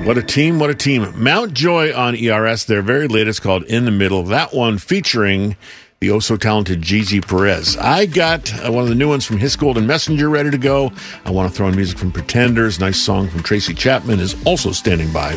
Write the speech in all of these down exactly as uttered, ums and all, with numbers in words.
What a team, what a team. Mount Joy on E R S, their very latest called In the Middle. That one featuring the oh-so-talented Gigi Perez. I got uh, one of the new ones from His Golden Messenger ready to go. I want to throw in music from Pretenders. Nice song from Tracy Chapman is also standing by.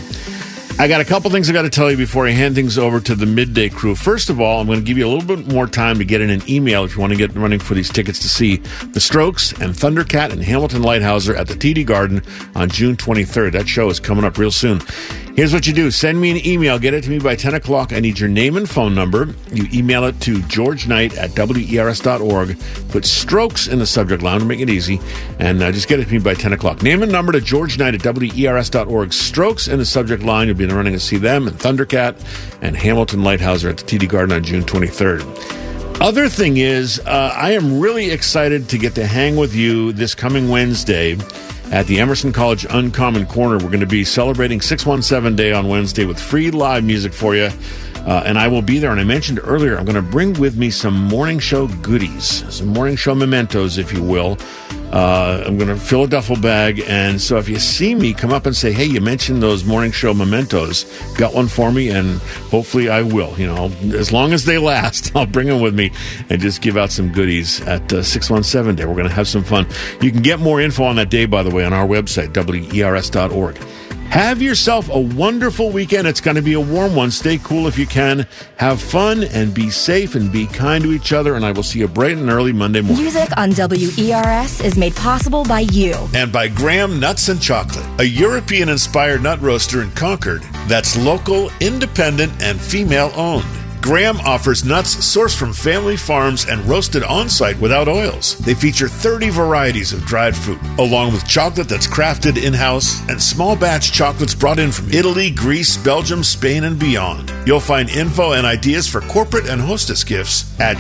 I got a couple things I got to tell you before I hand things over to the midday crew. First of all, I'm going to give you a little bit more time to get in an email if you want to get running for these tickets to see The Strokes and Thundercat and Hamilton Lighthouser at the T D Garden on June twenty-third. That show is coming up real soon. Here's what you do. Send me an email. Get it to me by ten o'clock. I need your name and phone number. You email it to George Knight at W E R S dot org. Put Strokes in the subject line to make it easy. And uh, just get it to me by ten o'clock. Name and number to George Knight at W E R S dot org. Strokes in the subject line. You'll be in the running to see them and Thundercat and Hamilton Lighthouser at the T D Garden on June twenty-third. Other thing is, uh, I am really excited to get to hang with you this coming Wednesday at the Emerson College Uncommon Corner. We're going to be celebrating six one seven Day on Wednesday with free live music for you. Uh, and I will be there. And I mentioned earlier, I'm going to bring with me some morning show goodies, some morning show mementos, if you will. Uh, I'm going to fill a duffel bag. And so if you see me, come up and say, hey, you mentioned those morning show mementos. Got one for me? And hopefully I will. You know, as long as they last, I'll bring them with me and just give out some goodies at uh, six one seven Day. We're going to have some fun. You can get more info on that day, by the way, on our website, W E R S dot org. Have yourself a wonderful weekend. It's going to be a warm one. Stay cool if you can. Have fun and be safe and be kind to each other. And I will see you bright and early Monday morning. Music on W E R S is made possible by you. And by Graham Nuts and Chocolate, a European-inspired nut roaster in Concord that's local, independent, and female-owned. Graham offers nuts sourced from family farms and roasted on-site without oils. They feature thirty varieties of dried fruit, along with chocolate that's crafted in-house and small batch chocolates brought in from Italy, Greece, Belgium, Spain, and beyond. You'll find info and ideas for corporate and hostess gifts at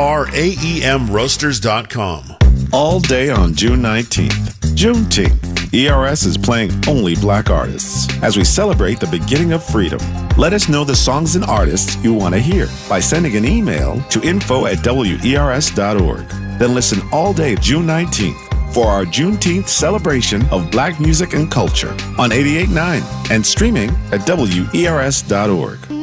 graem roasters dot com. All day on June nineteenth, Juneteenth. E R S is playing only black artists as we celebrate the beginning of freedom. Let us know the songs and artists you want to hear by sending an email to info at W E R S dot org. Then listen all day June nineteenth for our Juneteenth celebration of black music and culture on eighty-eight point nine and streaming at W E R S dot org.